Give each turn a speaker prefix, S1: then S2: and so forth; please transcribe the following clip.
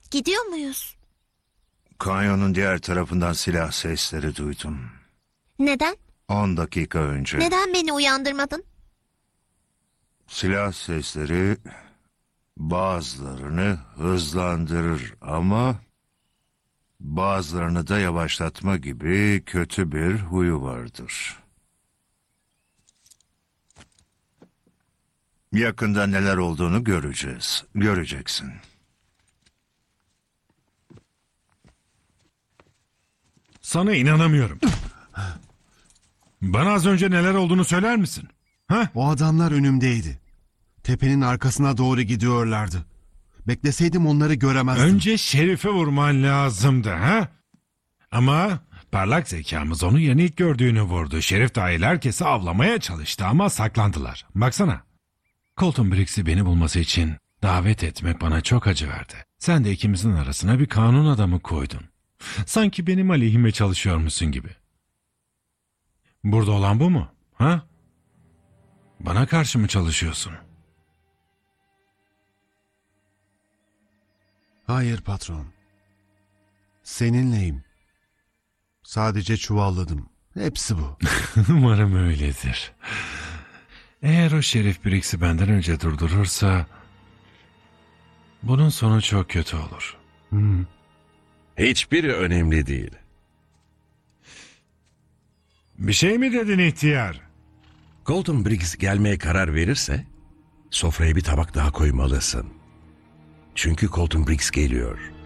S1: Gidiyor muyuz?
S2: Kanyonun diğer tarafından silah sesleri duydum.
S1: Neden?
S2: 10 dakika önce.
S1: Neden beni uyandırmadın?
S2: Silah sesleri bazılarını hızlandırır ama bazılarını da yavaşlatma gibi kötü bir huyu vardır. Yakında neler olduğunu göreceğiz. Göreceksin.
S3: Sana inanamıyorum. Bana az önce neler olduğunu söyler misin? Ha?
S4: O adamlar önümdeydi. Tepenin arkasına doğru gidiyorlardı. Bekleseydim onları göremezdim.
S3: Önce Şerif'e vurman lazımdı ha? Ama parlak zekamız onu yerine ilk gördüğünü vurdu. Şerif dahil herkesi avlamaya çalıştı ama saklandılar. Baksana. Colton Briggs'i beni bulması için davet etmek bana çok acı verdi. Sen de ikimizin arasına bir kanun adamı koydun. Sanki benim aleyhime çalışıyormuşsun gibi. Burada olan bu mu? Ha? Bana karşı mı çalışıyorsun?
S4: Hayır patron. Seninleyim. Sadece çuvalladım. Hepsi bu.
S3: Umarım öyledir. Eğer o Şerif Briggs'i benden önce durdurursa bunun sonu çok kötü olur.
S5: Hiçbiri önemli değil.
S3: Bir şey mi dedin ihtiyar?
S5: Colton Briggs gelmeye karar verirse sofraya bir tabak daha koymalısın. Çünkü Colton Briggs geliyor.